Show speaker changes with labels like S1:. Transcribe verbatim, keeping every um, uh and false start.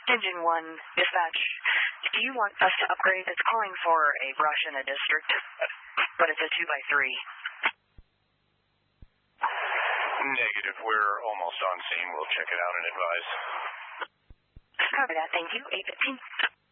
S1: Engine one, dispatch. Do you want us to upgrade? It's calling for a brush in a district, but it's a two by three.
S2: Negative. We're almost on scene. We'll check it out and advise.
S1: Copy that. Thank you. eight fifteen.